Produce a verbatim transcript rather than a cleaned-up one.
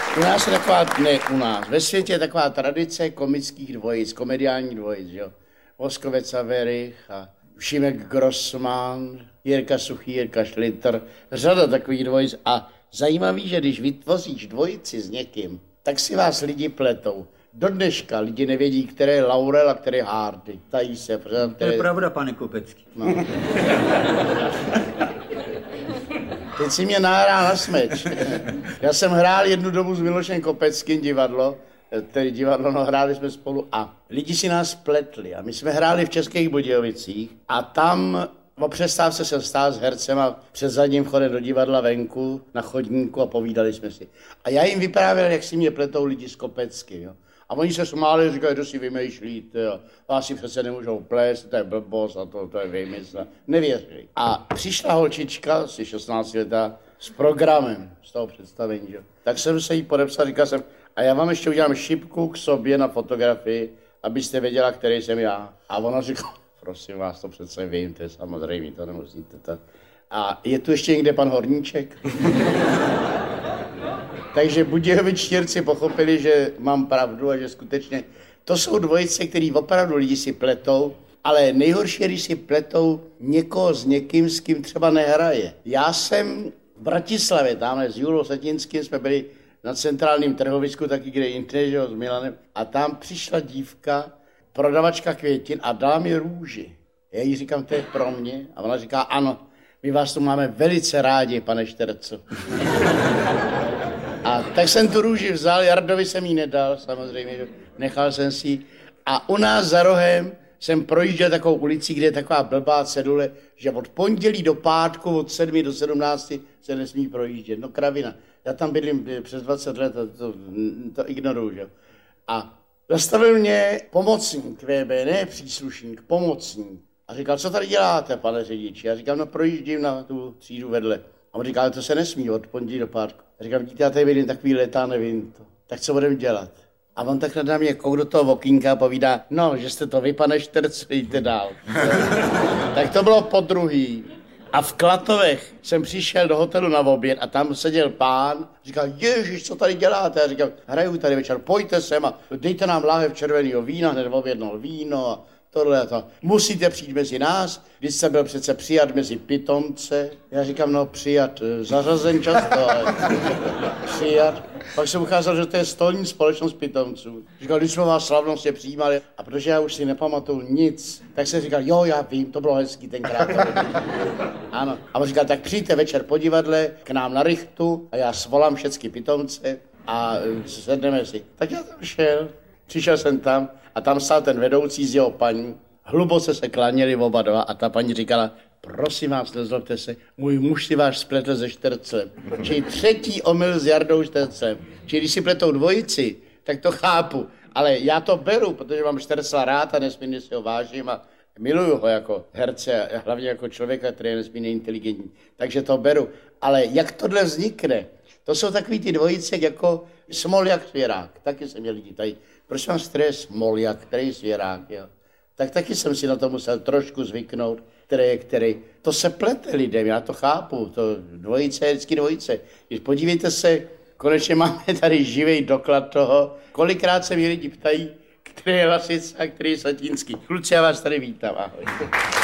U nás je taková, ne u nás, ve světě je taková tradice komických dvojic, komediálních dvojic, jo. Voskovec a Werich a Šimek Grossman, Jirka Suchý, Jirka Šlitr, řada takových dvojic. A zajímavý, že když vytvoříš dvojici s někým, tak si vás lidi pletou. Do dneška lidi nevědí, které je Laurel a které je Hardy. Tají se. Které... To je pravda, pane Kopecký. No. Teď si mě nahrál na smeč. Já jsem hrál jednu dobu s Milošem Kopeckým divadlo, tedy divadlo, no hráli jsme spolu a lidi si nás pletli a my jsme hráli v Českých Budějovicích a tam o přestávce jsem stál s hercema před zadním vchodem do divadla venku na chodníku a povídali jsme si. A já jim vyprávěl, jak si mě pletou lidi s Kopeckým, jo. A oni se smáli, říkají, kdo si vymýšlíte, jo. Vás si přece nemůžou plést, to je blbost a to, to je vymysl. Nevěřili. A přišla holčička, asi šestnáct letá, s programem z toho představení, jo. Tak jsem se jí podepsal, říkal jsem, a já vám ještě udělám šipku k sobě na fotografii, abyste věděla, který jsem já. A ona říkala, prosím vás, to přece vím, to je samozřejmě, to nemusíte. To. A je tu ještě někde pan Horníček? Takže Budějovičtěrci pochopili, že mám pravdu a že skutečně to jsou dvojice, který opravdu lidi si pletou, ale nejhorší je, když si pletou někoho s někým, s kým třeba nehraje. Já jsem v Bratislavě, tamhle s Julou Satinským jsme byli na centrálním trhovisku, taky kde jinde, že s Milanem, a tam přišla dívka, prodavačka květin a dala mi růži. Já jí říkám, to je pro mě. A ona říká, ano, my vás tu máme velice rádi, pane Šterco. A tak jsem tu růži vzal, Jardovi jsem jí nedal, samozřejmě, nechal jsem si ji. A u nás za rohem jsem projížděl takovou ulici, kde je taková blbá cedule, že od pondělí do pátku, od sedmi do sedmnácti se nesmí projíždět. No kravina. Já tam bydlím přes dvacet let a to, to ignoruju, že? A zastavil mě pomocník V B, ne příslušník, pomocník. A říkal, co tady děláte, pane řidiči? Já říkám, no projíždím na tu třídu vedle. A on říkal, to se nesmí od pondělí do pátku. A říkám, vidíte, já tady vidím takový letá, nevím to. Tak co budeme dělat? A on tak na mě kouk do toho okýnka a povídá, no, že jste to vy, pane Šterc, jděte dál. Tak to bylo po druhý. A v Klatovech jsem přišel do hotelu na oběd a tam seděl pán, říkal, ježiš, co tady děláte? Já říkal, hraju tady večer, pojďte sem a dejte nám láhev červeného vína, hned objednal víno a tohle a to. Musíte přijít mezi nás, když jsem byl přece přijat mezi pitomce. Já říkám, no přijat, zařazen často, ale přijat. Pak se ukázalo, že to je stolní společnost pitomců. Říkal, když jsme vás slavnostně přijímali, a protože já už si nepamatuju nic, tak jsem říkal, jo, já vím, to bylo hezký tenkrát. Ano. A on říkal, tak přijďte večer po divadle k nám na Richtu a já svolám všechny pitomce a sedneme si. Tak já tam šel, přišel jsem tam a tam stál ten vedoucí s jeho paní. Hluboce se klaněli oba dva a ta paní říkala, prosím vás, nezlobte se, můj muž si váš spletl se Štercem. Čili třetí omyl s Jardou Štercem. Čili když si pletou dvojici, tak to chápu. Ale já to beru, protože mám Štercla rád a nesmírně si ho vážím a miluju ho jako herce a hlavně jako člověka, který je nesmírně inteligentní. Takže to beru. Ale jak tohle vznikne, to jsou takový ty dvojice jako Smoljak, Svěrák. Taky jsem měl lidi tady. Proč mám stres? Smoljak, který je Svěrák, jo. Tak taky jsem si na to musel trošku zvyknout, který je který. To se plete lidem, já to chápu, to dvojice je vždycky dvojice. Když podívejte se, konečně máme tady živý doklad toho, kolikrát se mi lidi ptají, který je Lasic a který je Satinský. Kluci, já vás tady vítám, ahoj.